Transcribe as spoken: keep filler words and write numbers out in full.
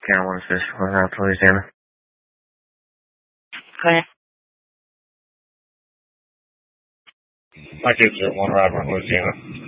Carolyn Fish, Louisiana. Okay. My kids are at One Robert, Louisiana.